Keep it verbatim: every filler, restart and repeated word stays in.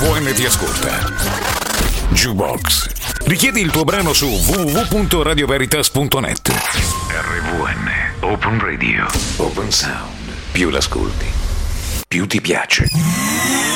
V N ti ascolta. Jukebox. Richiedi il tuo brano su w w w punto radio veritas punto net. R V N Open Radio. Open Sound. Più l'ascolti, più ti piace.